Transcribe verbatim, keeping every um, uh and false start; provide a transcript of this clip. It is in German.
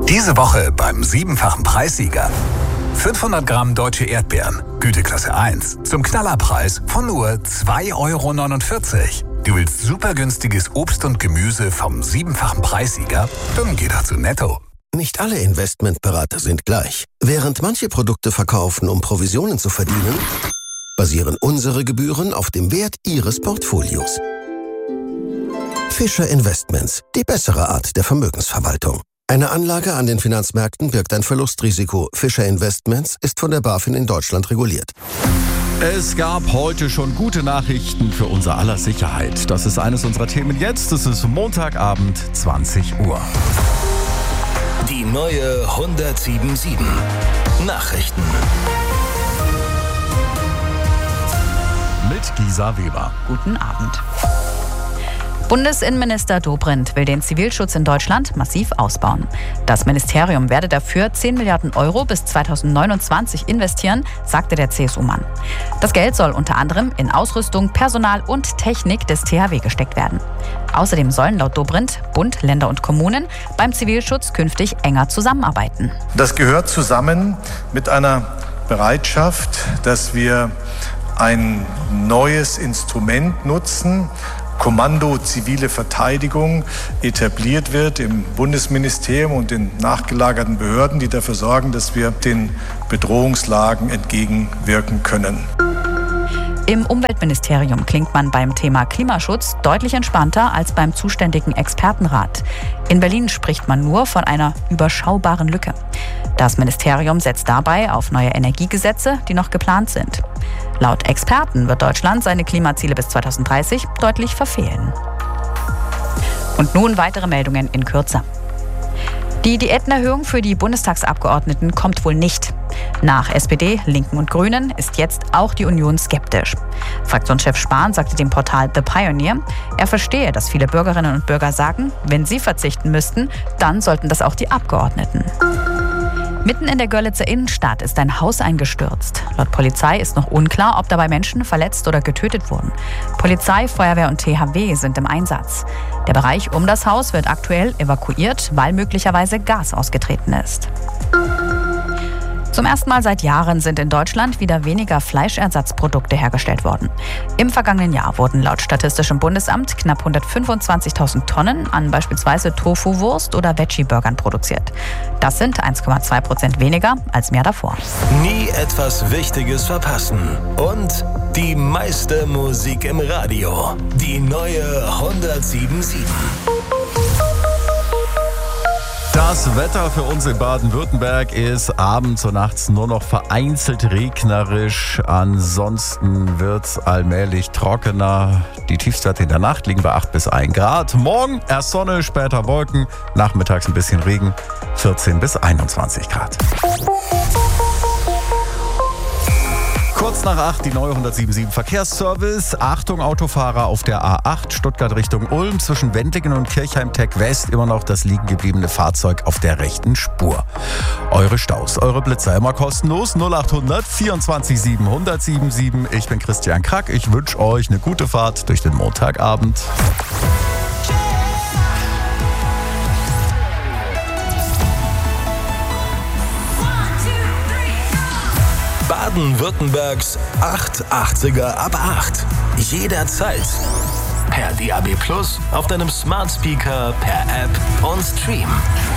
Diese Woche beim siebenfachen Preissieger. fünfhundert Gramm deutsche Erdbeeren, Güteklasse eins, zum Knallerpreis von nur zwei Euro neunundvierzig. Du willst super günstiges Obst und Gemüse vom siebenfachen Preissieger? Dann geh doch zu Netto. Nicht alle Investmentberater sind gleich. Während manche Produkte verkaufen, um Provisionen zu verdienen, basieren unsere Gebühren auf dem Wert Ihres Portfolios. Fischer Investments, die bessere Art der Vermögensverwaltung. Eine Anlage an den Finanzmärkten birgt ein Verlustrisiko. Fischer Investments ist von der BaFin in Deutschland reguliert. Es gab heute schon gute Nachrichten für unser aller Sicherheit. Das ist eines unserer Themen jetzt. Es ist Montagabend, zwanzig Uhr. Die neue hundertsieben Komma sieben Nachrichten. Mit Gisa Weber. Guten Abend. Bundesinnenminister Dobrindt will den Zivilschutz in Deutschland massiv ausbauen. Das Ministerium werde dafür zehn Milliarden Euro bis zweitausendneunundzwanzig investieren, sagte der C S U-Mann. Das Geld soll unter anderem in Ausrüstung, Personal und Technik des T H W gesteckt werden. Außerdem sollen laut Dobrindt Bund, Länder und Kommunen beim Zivilschutz künftig enger zusammenarbeiten. Das gehört zusammen mit einer Bereitschaft, dass wir ein neues Instrument nutzen, Kommando Zivile Verteidigung etabliert wird im Bundesministerium und den nachgelagerten Behörden, die dafür sorgen, dass wir den Bedrohungslagen entgegenwirken können. Im Umweltministerium klingt man beim Thema Klimaschutz deutlich entspannter als beim zuständigen Expertenrat. In Berlin spricht man nur von einer überschaubaren Lücke. Das Ministerium setzt dabei auf neue Energiegesetze, die noch geplant sind. Laut Experten wird Deutschland seine Klimaziele bis zweitausenddreißig deutlich verfehlen. Und nun weitere Meldungen in Kürze. Die Diätenerhöhung für die Bundestagsabgeordneten kommt wohl nicht. Nach S P D, Linken und Grünen ist jetzt auch die Union skeptisch. Fraktionschef Spahn sagte dem Portal The Pioneer, er verstehe, dass viele Bürgerinnen und Bürger sagen, wenn sie verzichten müssten, dann sollten das auch die Abgeordneten. Mitten in der Görlitzer Innenstadt ist ein Haus eingestürzt. Laut Polizei ist noch unklar, ob dabei Menschen verletzt oder getötet wurden. Polizei, Feuerwehr und T H W sind im Einsatz. Der Bereich um das Haus wird aktuell evakuiert, weil möglicherweise Gas ausgetreten ist. Zum ersten Mal seit Jahren sind in Deutschland wieder weniger Fleischersatzprodukte hergestellt worden. Im vergangenen Jahr wurden laut Statistischem Bundesamt knapp hundertfünfundzwanzigtausend Tonnen an beispielsweise Tofu-Wurst oder Veggie-Burgern produziert. Das sind eins Komma zwei Prozent weniger als im Jahr davor. Nie etwas Wichtiges verpassen. Und die meiste Musik im Radio. Die neue hundertsieben Komma sieben. Das Wetter für uns in Baden-Württemberg ist abends und nachts nur noch vereinzelt regnerisch. Ansonsten wird es allmählich trockener. Die Tiefstwerte in der Nacht liegen bei acht bis ein Grad. Morgen erst Sonne, später Wolken, nachmittags ein bisschen Regen, vierzehn bis einundzwanzig Grad. Kurz nach acht die neue hundertsieben Komma sieben Verkehrsservice. Achtung Autofahrer auf der A acht Stuttgart Richtung Ulm zwischen Wendlingen und Kirchheim-Tech West immer noch das liegen gebliebene Fahrzeug auf der rechten Spur. Eure Staus, eure Blitzer immer kostenlos null achthundert vierundzwanzig sieben hundertsieben sieben. Ich bin Christian Krack. Ich wünsche euch eine gute Fahrt durch den Montagabend. Baden-Württembergs achthundertachtziger ab acht. Jederzeit. Per D A B Plus, auf deinem Smart Speaker, per App und Stream.